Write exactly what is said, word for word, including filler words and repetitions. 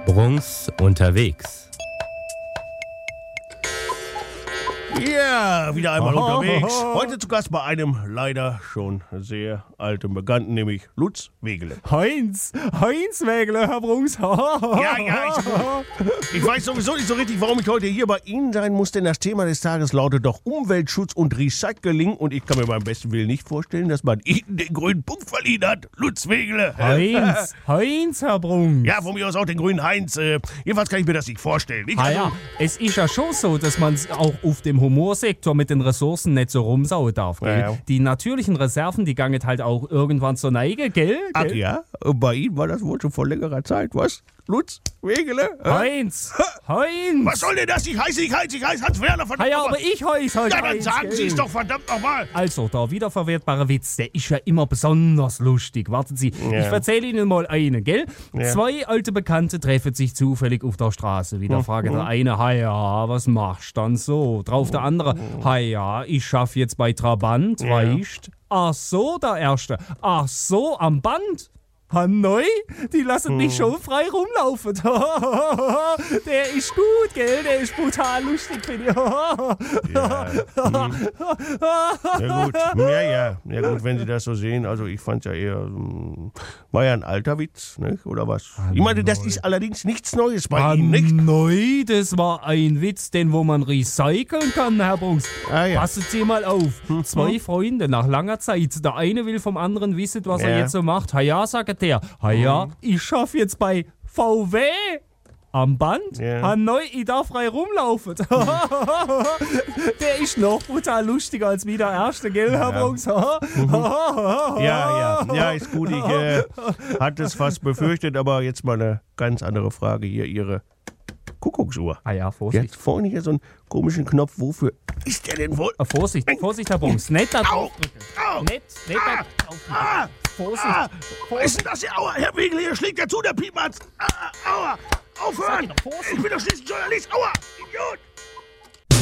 Bruns unterwegs. Ja, wieder einmal unterwegs. Heute zu Gast bei einem leider schon sehr alten Bekannten, nämlich Lutz Wegele. Heinz, Heinz Wegele, Herr Bruns. Ja, ja, ich, ich weiß sowieso nicht so richtig, warum ich heute hier bei Ihnen sein muss, denn das Thema des Tages lautet doch Umweltschutz und Recycling und ich kann mir beim besten Willen nicht vorstellen, dass man Ihnen den grünen Punkt verliehen hat. Lutz Wegele. Heinz, Heinz, Herr Bruns. Ja, von mir aus auch den grünen Heinz. Äh, jedenfalls kann ich mir das nicht vorstellen. Ich, Ah also, ja, es ist ja schon so, dass man auch auf dem Humorsektor mit den Ressourcen nicht so rumsauen darf, gell? Ja, ja. Die natürlichen Reserven, die gangen halt auch irgendwann zur Neige, gell? Ach gell? ja, und bei Ihnen war das wohl schon vor längerer Zeit, was? Lutz Wegele? Äh? Heinz, Heinz. Was soll denn das? Ich heiße, ich heiße, ich heiße Hans Werner, Ah verdammt ja, nochmal. aber ich heiß halt Ja, dann Heinz, sagen gell? Sie es doch verdammt nochmal. Also, der wiederverwertbare Witz, der ist ja immer besonders lustig. Warten Sie, Ja. ich erzähle Ihnen mal einen, gell? Ja. Zwei alte Bekannte treffen sich zufällig auf der Straße. Wieder Mhm. fragt der eine, ha ja, was machst du dann so? Drauf der andere, ha ja, ich schaff jetzt bei Trabant, Ja. weißt? Ach so, der Erste. Ach so, am Band? Hanoi, die lassen mich schon frei rumlaufen. Der ist gut, gell? Der ist brutal lustig, finde ich. Ja, hm. ja gut, ja, ja, ja gut, wenn Sie das so sehen, also ich fand ja eher, hm, war ja ein alter Witz, nicht? Oder was? Ich meine, das ist allerdings nichts Neues bei Ihnen, nicht? Hanoi, das war ein Witz, den wo man recyceln kann, Herr Bruns. Ah, ja. Passen Sie mal auf. Zwei Freunde nach langer Zeit. Der eine will vom anderen wissen, was er Ja. jetzt so macht. Ha ja, sagt der. Ha ja, ich schaff jetzt bei V W am Band. Ja. Hanoi, ich darf frei rumlaufen. Der ist noch brutal lustiger als wie der erste, gell, Herr Bruns? Ja, ja, ja, ist gut. Ich äh, hatte es fast befürchtet, aber jetzt mal eine ganz andere Frage hier. Ihre Kuckucksuhr. Ah ja, Die Vorsicht. hat vorne hier so einen komischen Knopf. Wofür ist der denn wohl? Ah, Vorsicht, Vorsicht, Herr Bruns. Nicht da Au! drauf drücken. Au! Nicht, nicht da drauf drücken. Ah! Vorsicht. Ah! Was ist denn das hier? Aua, Herr Wegele, hier schlägt ja zu, der Piepmatz. Ah, aua! Aufhören! Sag ich doch, Vorsicht. Ich bin doch schließlich Journalist. Aua! Idiot!